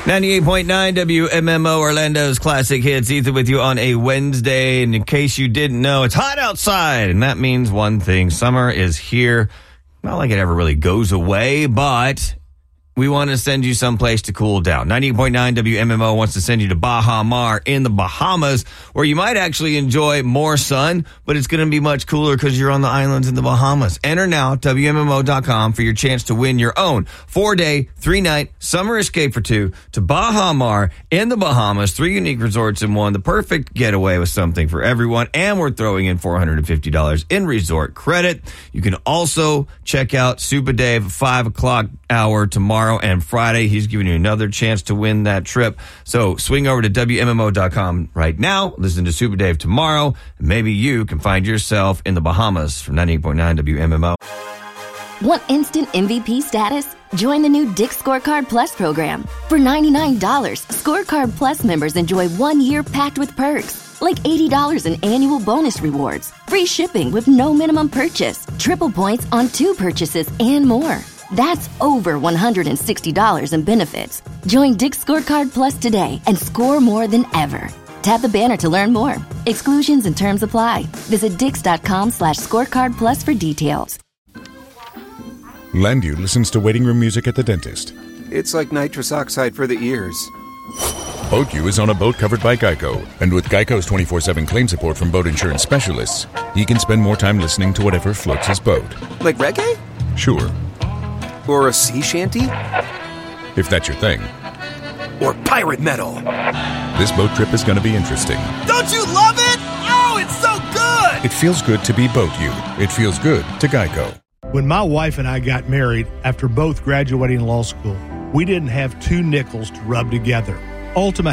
98.9 WMMO, Orlando's classic hits. Ethan with you on a Wednesday. And in case you didn't know, it's hot outside. And that means one thing. Summer is here. Not like it ever really goes away, but we want to send you someplace to cool down. 98.9 WMMO wants to send you to Baha Mar in the Bahamas, where you might actually enjoy more sun, but it's going to be much cooler because you're on the islands in the Bahamas. Enter now, WMMO.com, for your chance to win your own 4-day, 3-night summer escape for two to Baha Mar in the Bahamas. 3 unique resorts in one. The perfect getaway with something for everyone. And we're throwing in $450 in resort credit. You can also check out Super Dave, 5 o'clock hour tomorrow and Friday. He's giving you another chance to win that trip. So swing over to WMMO.com right now. Listen to Super Dave tomorrow. And maybe you can find yourself in the Bahamas from 98.9 WMMO. Want instant MVP status? Join the new Dick's Scorecard Plus program. For $99, Scorecard Plus members enjoy 1 year packed with perks, like $80 in annual bonus rewards, free shipping with no minimum purchase, triple points on 2 purchases, and more. That's over $160 in benefits. Join Dick's Scorecard Plus today and score more than ever. Tap the banner to learn more. Exclusions and terms apply. Visit dix.com/scorecard plus for details. Landu listens to waiting room music at the dentist. It's like nitrous oxide for the ears. BoatU is on a boat covered by Geico, and with Geico's 24/7 claim support from boat insurance specialists, he can spend more time listening to whatever floats his boat. Like reggae? Sure. Or a sea shanty? If that's your thing. Or pirate metal? This boat trip is going to be interesting. Don't you love it? Oh, it's so good! It feels good to be BoatU. It feels good to Geico. When my wife and I got married after both graduating law school, we didn't have 2 nickels to rub together. Ultima